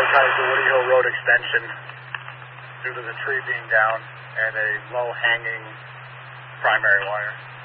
prioritize the Woody Hill Road extension due to the tree being down and a low-hanging primary wire.